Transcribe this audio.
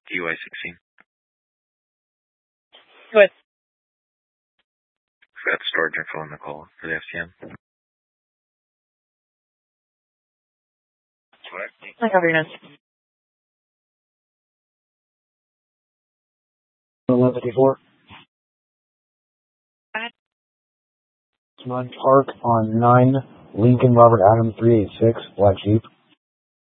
DUI 16. Good. Got storage info in the call for the FCM. I cover your notes. 1154. Smudge Park on 9 Lincoln Robert Adam 386 Black Jeep.